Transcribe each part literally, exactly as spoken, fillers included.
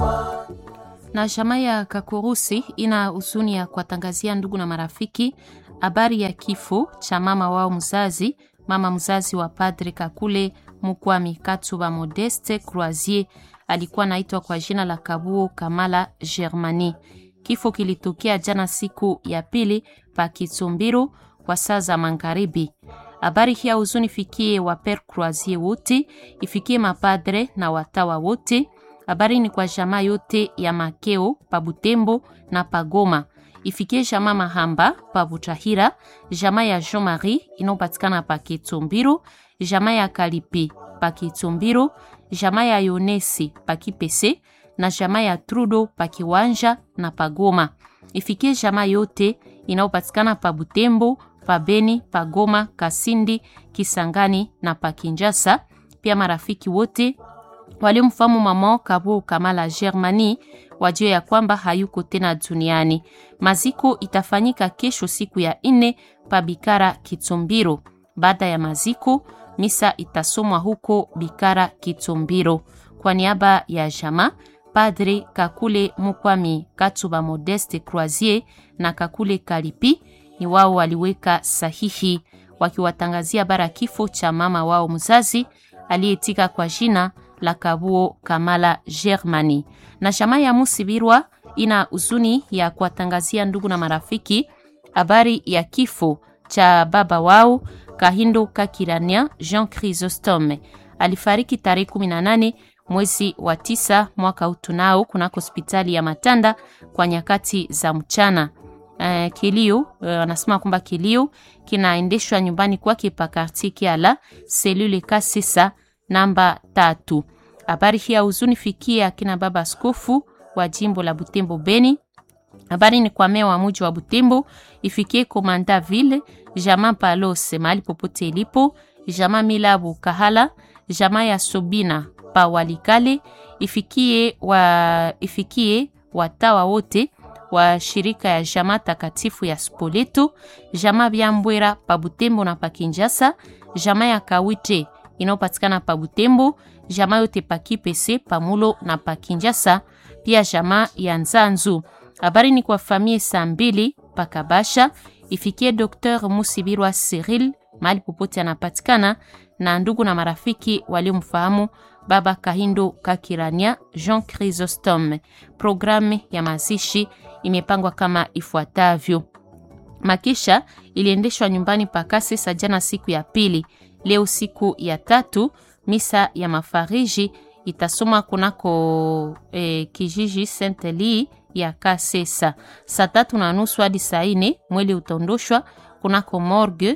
Na jamaa ya Kakurusi ina huzuni ya kuwatangazia ndugu na marafiki habari ya kifo cha mama wao mzazi, mama mzazi wa Padre Kakule Mukwami Katsuba Modeste Croisier, alikuwa naitwa kwa jina la Kabuo Kamala Germani. Kifo kilitokea jana siku ya pili pa Kitsumbiru kwa saa za magharibi. Habari hii huzuni fikie wa Père Croisier wote, ifikie mapadre na watawa wote. Habari ni kwa jamaa yote ya Makeo, pa Butembo na Pagoma. Ifikie jamaa Mahamba, pa Butahira, jamaa ya Jean-Marie inopatikana pa Kitsumbiru, jamaa ya Kalipi pa Kitsumbiru, jamaa ya Yonesi pa Kipese na jamaa ya Trudo pa Kiwanja na Pagoma. Ifikie jamaa yote inayopatikana pa Butembo, pa Beni, pa Goma, Kasindi, Kisangani na pa Kinjasa. Pia marafiki wote waliomfahamu mama Kabuo Kamala Germani wajue ya kwamba hayuko tena duniani. Maziko itafanyika kesho siku ya nne pa Bikara Kitsumbiru. Baada ya maziko, misa itasomwa huko Bikara Kitsumbiru. Kwa niaba ya jamaa, Padre Kakule Mukwami Katsuba Modeste Croisier na Kakule Kalipi ni wao waliweka sahihi wakiwatangazia bara kifo cha mama wao mzazi aliyetika kwa jina la Kabuo Kamala Germani. Na jamaa ya Musibirwa ina huzuni ya kuwatangazia ndugu na marafiki habari ya kifo cha baba wao Kahindo Kakirania Jean Chrysostome. Alifariki tarehe kumi na nane mwezi wa tisa mwaka utunao kunako hospitali ya Matanda kwa nyakati za mchana. Uh, kilio anasema uh, kwamba kilio kinaendeshwa nyumbani kwake pa quartier Kiala selule Kasisa namba tatu. Habari hii huzuni fikia kina baba askofu wa jimbo la Butembo Beni. Habari ni kwa meya wa mji wa Butembo, ifikie komanda ville, jamaa Palose mahali popote ilipo, jamaa Milabu Kahala, jamaa ya Sobina pa Walikale, ifikie wa ifikie watawa wote wa shirika ya jamaa takatifu ya Spoleto, jamaa Byambwera pa Butembo na pa Kinjasa, jamaa ya Kawite inayopatikana pa Butembo, jamaa yote pa Kipese, pa Mulo na pa Kinjasa, pia jamaa ya Nzanzu. Habari ni kwa famille Sambili pa Kabasha, ifikie Docteur Musibirwa Cyril mahali popote anapatikana na ndugu na marafiki waliomfahamu baba Kahindo Kakirania Jean Chrysostome. Programu ya mazishi imepangwa kama ifuatavyo. Makisha iliendeshwa nyumbani pa Kasesa jana siku ya pili. Leo siku ya tatu, misa ya mafariji itasoma kunako eh, kijiji Saint-Eli ya Kasesa. Saa tatu na nusu hadi saa nne mwili utaondoshwa kunako morgue.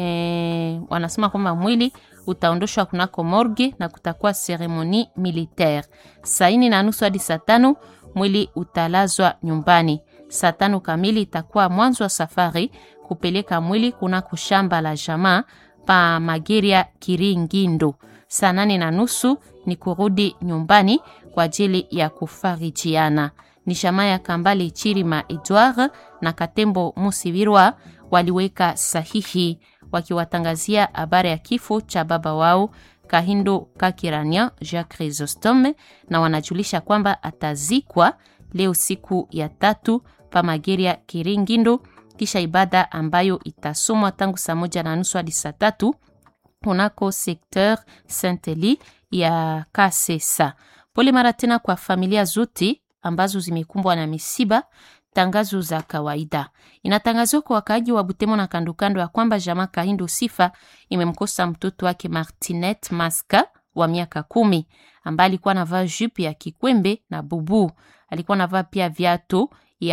Eh, wanasema kwamba mwili utaondoshwa kunako morgue na kutakuwa seremoni militaire. Saa nne na nusu hadi saa tano mwili utalazwa nyumbani. Saa tano kamili itakuwa mwanzo wa safari kupeleka mwili kunako shamba la jamaa pa Mageria Kiringindo. Saa nane na nusu ni kurudi nyumbani kwa ajili ya kufarijiana. Ni jamaa ya Kambale Chirima Edouard na Katembo Musibirwa waliweka sahihi wakiwatangazia habari ya kifo cha baba wao Kahindo Kakirania Jean Chrysostome, na wanajulisha kwamba atazikwa leo siku ya tatu pa Mageria Kiringindo, kisha ibada ambayo itasomwa tangu saa moja na nusu hadi saa tatu kunako secteur Saint-Eli ya Kasesa. Pole mara tena kwa familia zote ambazo zimekumbwa na misiba. Tangazo za kawaida. Inatangazwa kwa wakaaji wa Butembo na kandokando ya kwamba jamaa Kahindo Sifa imemkosa mtoto wake Martinette Maska wa miaka kumi, ambaye alikuwa anavaa jupe ya kikwembe na bubu. Alikuwa anavaa pia viatu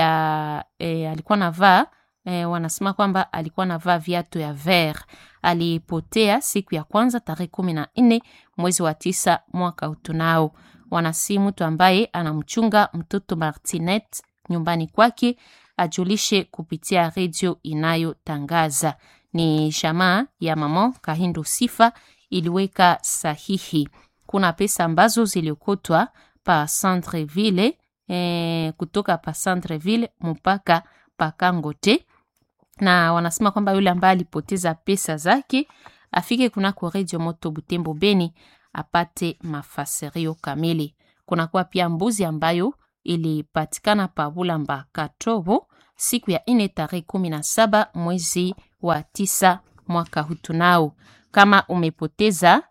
ya e, alikuwa anavaa e, wanasema kwamba alikuwa anavaa viatu ya vert. Alipotea siku ya kwanza tarehe kumi na nne mwezi wa tisa mwaka utunao. Wanasi mtu ambaye anamchunga mtoto Martinette nyumbani kwake ajulishe kupitia redio inayotangaza. Ni jamaa ya mama Kahindo Sifa iliweka sahihi. Kuna pesa ambazo ziliokotwa pa Centreville, eh, kutoka pa Centreville mpaka pa Kangote, na wanasema kwamba yule ambaye alipoteza pesa zake afike kunako redio Moto Butembo Beni apate mafasirio kamili. Kunakuwa pia mbuzi ambayo ilipatikana pa Bulamba Katobo siku ya ine tarehe kumi na saba mwezi wa tisa mwaka hutunao. Kama umepoteza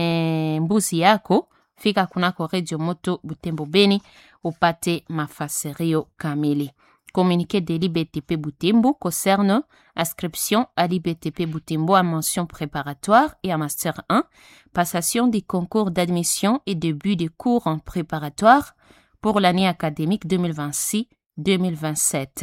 e, mbuzi yako, fika kunako Radio Moto Butembo Beni upate mafasirio kamili. Communiqué de l'I B T P Butembo concerne inscription à l'I B T P Butembo à mention préparatoire et à Master un, passation des concours d'admission et début des cours en préparatoire pour l'année académique deux mille vingt-six deux mille vingt-sept.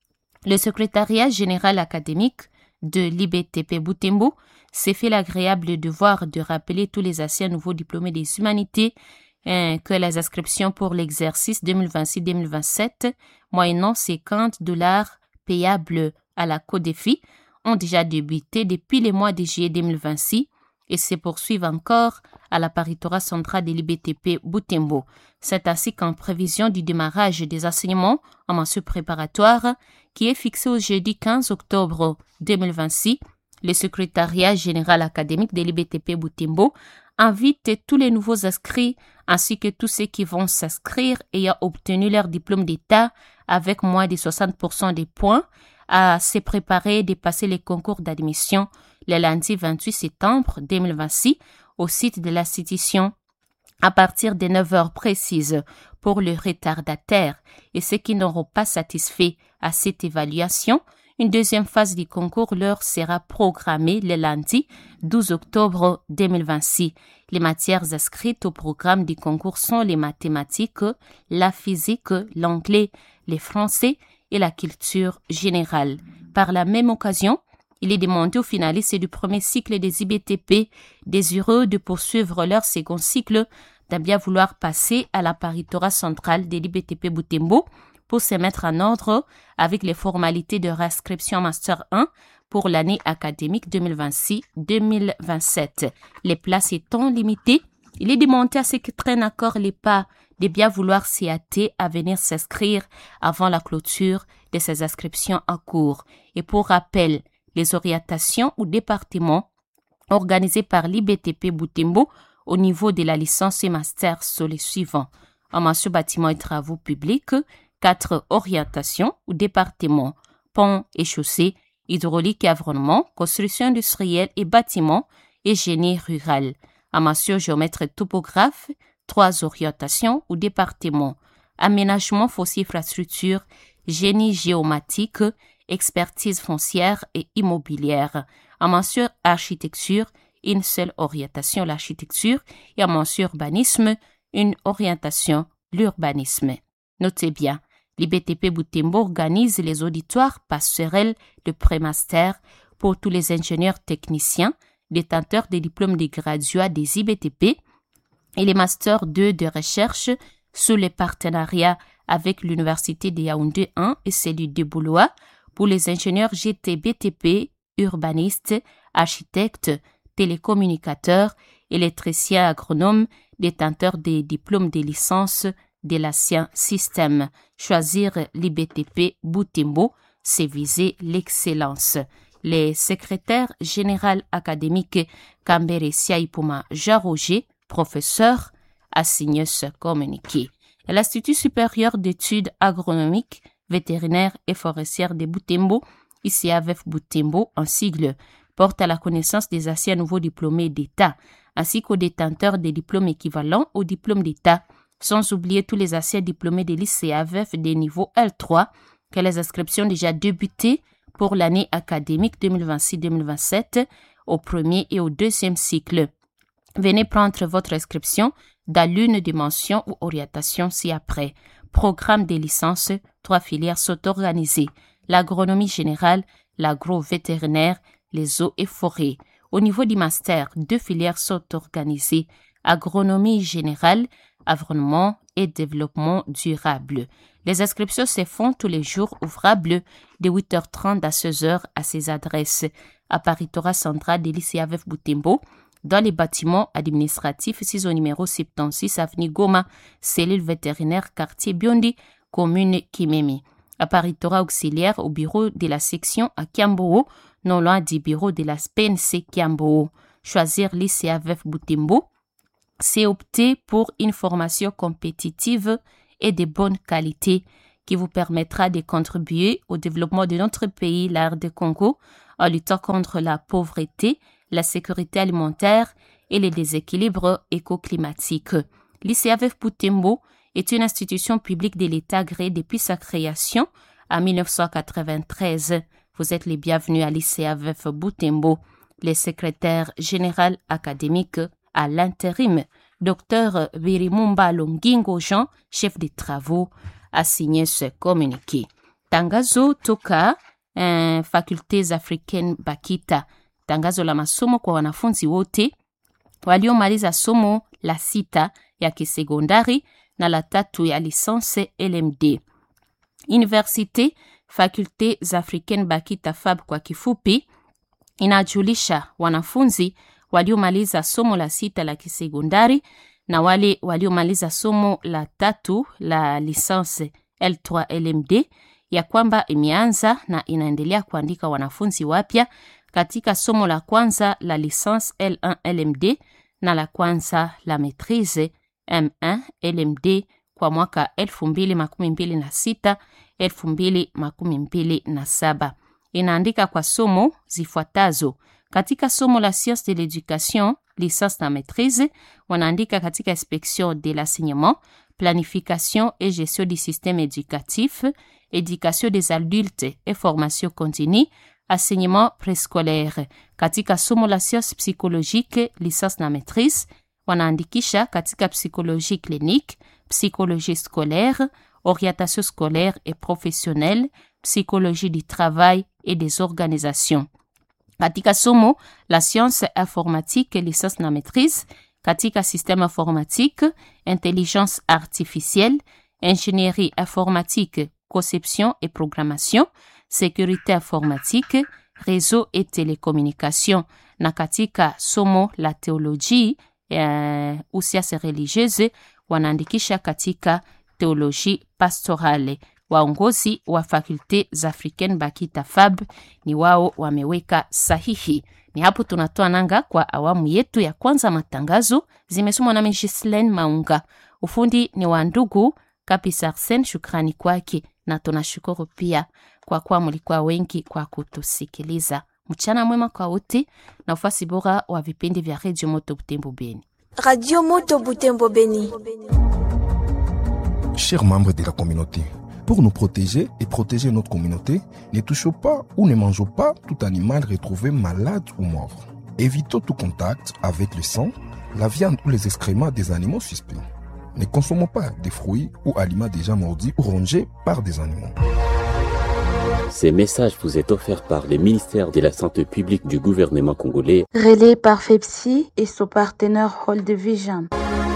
Le secrétariat général académique de l'I B T P Butembo s'est fait l'agréable devoir de rappeler tous les anciens nouveaux diplômés des humanités hein, que les inscriptions pour l'exercice deux mille vingt-six deux mille vingt-sept, moyennant cinquante dollars payables à la CODEFI, ont déjà débuté depuis le mois de juillet deux mille vingt-six et se poursuivent encore à la paritorat centrale de l'I B T P Butembo. C'est ainsi qu'en prévision du démarrage des enseignements en mensuel préparatoire, qui est fixé au jeudi quinze octobre deux mille vingt-six, le secrétariat général académique de l'I B T P Butembo invite tous les nouveaux inscrits ainsi que tous ceux qui vont s'inscrire ayant obtenu leur diplôme d'État avec moins de soixante pour cent des points à se préparer de passer les concours d'admission le lundi vingt-huit septembre deux mille vingt-six au site de l'institution à partir de neuf heures précises pour le retardataire et ceux qui n'auront pas satisfait à cette évaluation. Une deuxième phase du concours leur sera programmée le lundi douze octobre deux mille vingt-six. Les matières inscrites au programme du concours sont les mathématiques, la physique, l'anglais, le français et la culture générale. Par la même occasion, il est demandé aux finalistes du premier cycle des I B T P désireux de poursuivre leur second cycle de bien vouloir passer à la paritorat centrale de l'I B T P Butembo pour se mettre en ordre avec les formalités de réinscription Master un pour l'année académique deux mille vingt-six deux mille vingt-sept. Les places étant limitées, il est demandé à ceux qui traînent encore les pas de bien vouloir s'y hâter à venir s'inscrire avant la clôture de ces inscriptions en cours. Et pour rappel, les orientations ou départements organisés par l'I B T P Butembo au niveau de la licence et master sont les suivants. En mention bâtiment et travaux publics, quatre orientations ou départements, ponts et chaussées, hydraulique et environnement, construction industrielle et bâtiments et génie rural. En mention géomètre et topographe, trois orientations ou départements, aménagement foncier infrastructure, génie géomatique, expertise foncière et immobilière. En mention architecture, une seule orientation, l'architecture, et en mention urbanisme, une orientation, l'urbanisme. Notez bien, l'I B T P Butembo organise les auditoires passerelles de prémaster pour tous les ingénieurs techniciens, détenteurs des diplômes de graduats des I B T P et les masters deux de recherche sous les partenariats avec l'Université de Yaoundé un et celui de Boulois pour les ingénieurs G T B T P, urbanistes, architectes, télécommunicateurs, électriciens agronomes, détenteurs des diplômes de licence de l'ancien système. Choisir l'I B T P Butembo, c'est viser l'excellence. Les secrétaires général académiques Kambere Siaipuma Jean-Roger, professeur, a signé ce communiqué. L'Institut supérieur d'études agronomiques, vétérinaires et forestières de Butembo, I C A V F Butembo, en sigle, porte à la connaissance des anciens nouveaux diplômés d'État, ainsi qu'aux détenteurs des diplômes équivalents au diplôme d'État, sans oublier tous les anciens diplômés de l'I C A V F des niveaux L trois, que les inscriptions déjà débutées pour l'année académique deux mille vingt-six deux mille vingt-sept au premier et au deuxième cycle. Venez prendre votre inscription dans l'une des mentions ou orientations ci-après. Programme des licences, trois filières sont organisées. L'agronomie générale, l'agro-vétérinaire, les eaux et forêts. Au niveau du master, deux filières sont organisées. Agronomie générale, environnement et développement durable. Les inscriptions se font tous les jours ouvrables de huit heures trente à seize heures à ces adresses à paritorat central de l'I C A V F Butembo, dans les bâtiments administratifs six au numéro soixante-seize avenue Goma, cellule vétérinaire quartier Biondi, commune Kimemi. À paritorat auxiliaire au bureau de la section à Kiamboo, non loin du bureau de la P N C Kiamboo. Choisir l'I C A V F Butembo, c'est opter pour une formation compétitive et de bonne qualité qui vous permettra de contribuer au développement de notre pays, l'R D Congo, en luttant contre la pauvreté, la sécurité alimentaire et les déséquilibres écoclimatiques. L'I C A V F Butembo est une institution publique de l'État agréée depuis sa création en dix-neuf cent quatre-vingt-treize. Vous êtes les bienvenus à l'I C A V F Butembo. Le secrétaire général académique à l'intérim, Dr Birimumba Longingo Jean, chef des travaux, a signé ce communiqué. Tangazo toka eh, facultés africaines Bakita. Tangazo la masomo kwa wanafunzi wote waliomaliza somo la sita ya kisekondari na la tatu ya licence L M D. Université facultés africaines Bakita F A B kwa kifupi inajulisha wanafunzi waliomaliza somo la sita la kisekondari na wale waliomaliza somo la tatu la licence L trois L M D ya kwamba imeanza na inaendelea kuandika wanafunzi wapya katika somo la kwanza la licence L un L M D na la kwanza la maîtrise M un L M D kwa mwaka elfu mbili makumi mbili na sita elfu mbili makumi mbili na saba. Inaandika kwa somo zifuatazo. Katika somo la science de l'éducation, licence na maîtrise, wanaandika katika inspection de l'enseignement, planification et gestion du système éducatif, éducation des adultes et formation continue, enseignement préscolaire. Katika somo la science psychologique, licence na maîtrise, wanaandikisha katika psychologie clinique, psychologie scolaire, orientation scolaire et professionnelle, psychologie du travail et des organisations. Katika somo la science informatique, licence na maîtrise, katika système informatique, intelligence artificielle, ingénierie informatique, conception et programmation, sécurité informatique, réseau et télécommunication. Na katika somo la théologie eh, ou sciences religieuses, wanaandikisha katika théologie pastorale. Waongozi wa fakulte africaine Bakita F A B ni wao wameweka sahihi. Ni hapo tunatoa nanga kwa awamu yetu ya kwanza matangazo. Zimesomwa na Gislaine Maunga. Ufundi ni wa ndugu Kapisa Arsene, shukrani kwake, na tunashukuru pia kwa kuwa mlikuwa wengi kwa kutusikiliza. Mchana mwema kwa wote na ufasi bora wa vipindi vya Radio Moto Butembo Beni. Radio Moto Butembo Beni. Chers membres de la communauté, pour nous protéger et protéger notre communauté, ne touchons pas ou ne mangeons pas tout animal retrouvé malade ou mort. Évitons tout contact avec le sang, la viande ou les excréments des animaux suspects. Ne consommons pas des fruits ou aliments déjà mordus ou rongés par des animaux. Ces messages vous est offerts par le ministère de la Santé publique du gouvernement congolais, relais par FEPSI et son partenaire Hold Vision.